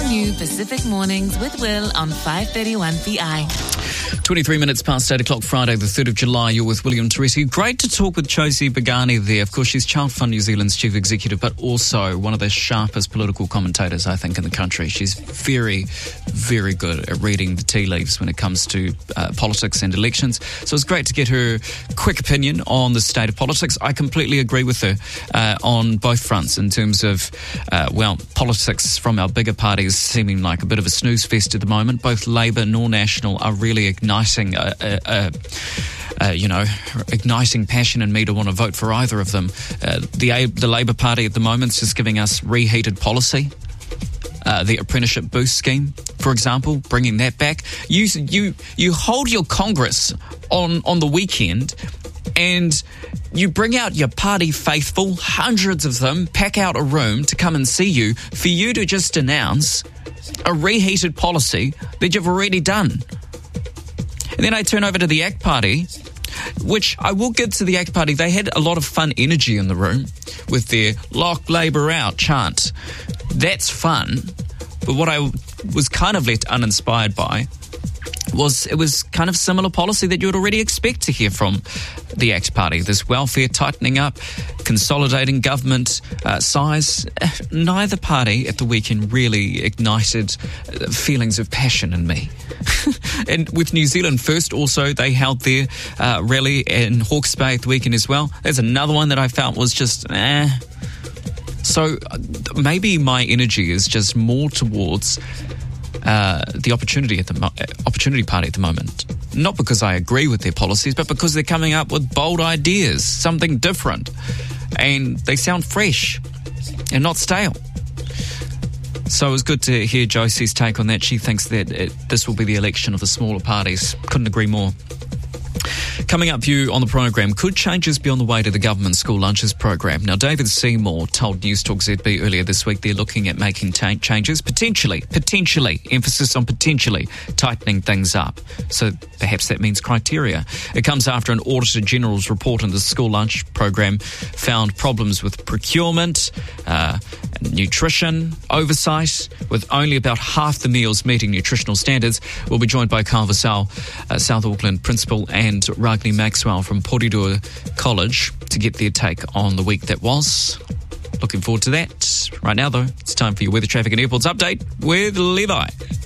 new Pacific Mornings with Will on 531 PI. 23 minutes past 8 o'clock, Friday, the 3rd of July. You're with William Teresi. Great to talk with Josie Begani there. Of course, she's Child Fund New Zealand's chief executive, but also one of the sharpest political commentators, I think, in the country. She's very, very good at reading the tea leaves when it comes to politics and elections. So it's great to get her quick opinion on the state of politics. I completely agree with her on both fronts in terms of, politics from our bigger parties seeming like a bit of a snooze fest at the moment. Both Labour nor National are really igniting igniting passion in me to want to vote for either of them. The Labour Party at the moment is just giving us reheated policy. The apprenticeship boost scheme, for example, bringing that back. You hold your Congress on the weekend and you bring out your party faithful, hundreds of them, pack out a room to come and see you for you to just announce a reheated policy that you've already done. And then I turn over to the ACT Party, which I will give to the ACT Party. They had a lot of fun energy in the room with their lock Labour out chant. That's fun. But what I was kind of left uninspired by was it was kind of similar policy that you would already expect to hear from the ACT Party. This welfare tightening up, consolidating government size. Neither party at the weekend really ignited feelings of passion in me. And with New Zealand First also, they held their rally in Hawke's Bay at the weekend as well. There's another one that I felt was just So maybe my energy is just more towards the Opportunity Party at the moment. Not because I agree with their policies, but because they're coming up with bold ideas, something different. And they sound fresh and not stale. So it was good to hear Josie's take on that. She thinks that this will be the election of the smaller parties. Couldn't agree more. Coming up for you on the program, could changes be on the way to the government school lunches program? Now, David Seymour told News Talk ZB earlier this week they're looking at making changes, potentially, emphasis on potentially, tightening things up. So perhaps that means criteria. It comes after an Auditor General's report on the school lunch program found problems with procurement, nutrition, oversight, with only about half the meals meeting nutritional standards. We'll be joined by Carl Vassell, South Auckland principal, and Ragni Maxwell from Porirua College to get their take on the week that was. Looking forward to that. Right now, though, it's time for your weather, traffic and airports update with Levi.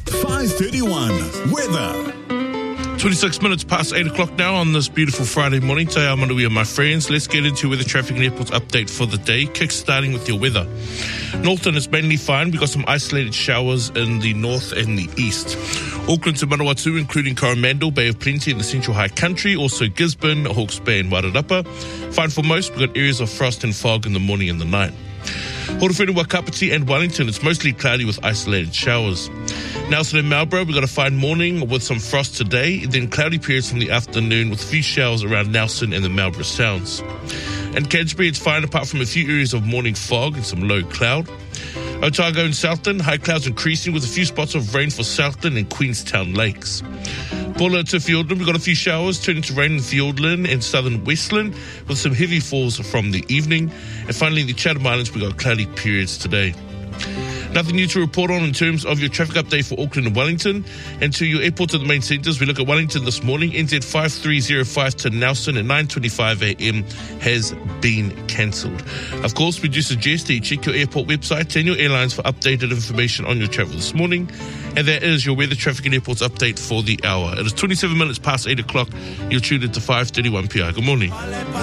5:31 weather. 26 minutes past 8 o'clock now on this beautiful Friday morning. Te ao manuia, my friends. Let's get into weather, traffic and airports update for the day. Kick-starting with your weather. Northern is mainly fine. We've got some isolated showers in the north and the east. Auckland to Manawatu, including Coromandel, Bay of Plenty in the Central High Country, also Gisborne, Hawke's Bay and Wairarapa. Fine for most. We've got areas of frost and fog in the morning and the night. Horowhenua, Kapiti and Wellington, it's mostly cloudy with isolated showers. Nelson and Marlborough, we've got a fine morning with some frost today, then cloudy periods from the afternoon with a few showers around Nelson and the Marlborough Sounds. And Canterbury, it's fine apart from a few areas of morning fog and some low cloud. Otago and Southland, high clouds increasing with a few spots of rain for Southland and Queenstown Lakes. Bulla to Fiordland, we've got a few showers turning to rain in Fiordland and southern Westland with some heavy falls from the evening. And finally, in the Chatham Islands, we've got cloudy periods today. Nothing new to report on in terms of your traffic update for Auckland and Wellington. And to your airports and the main centres, we look at Wellington this morning. NZ 5305 to Nelson at 9:25 a.m. has been cancelled. Of course, we do suggest that you check your airport website and your airlines for updated information on your travel this morning. And that is your weather, traffic and airports update for the hour. It is 27 minutes past 8 o'clock. You're tuned into 531 PI. Good morning.